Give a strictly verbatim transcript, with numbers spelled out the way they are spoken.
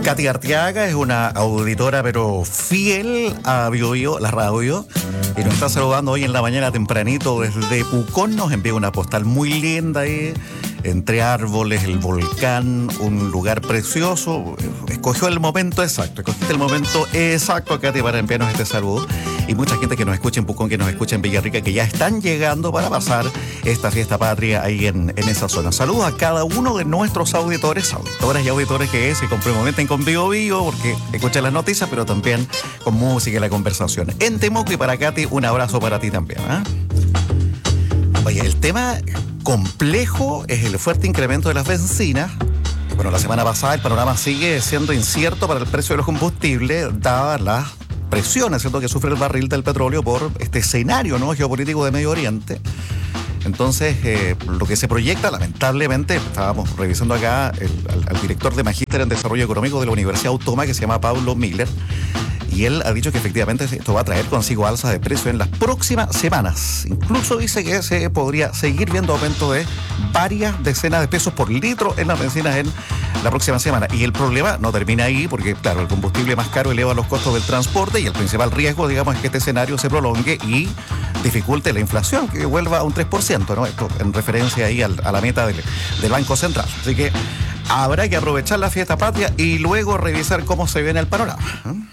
Katy Arteaga es una auditora pero fiel a Bio Bio, la radio, y nos está saludando hoy en la mañana tempranito desde Pucón. Nos envía una postal muy linda ahí, entre árboles, el volcán, un lugar precioso. Escogió el momento exacto, escogiste el momento exacto, Katy, para enviarnos este saludo. Y mucha gente que nos escucha en Pucón, que nos escucha en Villarrica, que ya están llegando para pasar esta fiesta patria ahí en, en esa zona. Saludos a cada uno de nuestros auditores, auditoras y auditores que se comprometen con Bio Bio, porque escuchan las noticias, pero también con música y la conversación. En Temuco y para Katy, un abrazo para ti también, ¿eh? Oye, el tema complejo es el fuerte incremento de las bencinas. Bueno, la semana pasada el panorama sigue siendo incierto para el precio de los combustibles, dadas las presiones, ¿cierto?, que sufre el barril del petróleo por este escenario, ¿no?, geopolítico de Medio Oriente. Entonces, eh, lo que se proyecta, lamentablemente, estábamos revisando acá el, al, al director de Magíster en Desarrollo Económico de la Universidad Autónoma, que se llama Pablo Miller, y él ha dicho que efectivamente esto va a traer consigo alzas de precio en las próximas semanas. Incluso dice que se podría seguir viendo aumento de varias decenas de pesos por litro en las bencinas en la próxima semana. Y el problema no termina ahí, porque claro, el combustible más caro eleva los costos del transporte y el principal riesgo, digamos, es que este escenario se prolongue y dificulte la inflación, que vuelva a un tres por ciento, ¿no? Esto en referencia ahí al, a la meta del, del Banco Central. Así que habrá que aprovechar la fiesta patria y luego revisar cómo se viene el panorama, ¿eh?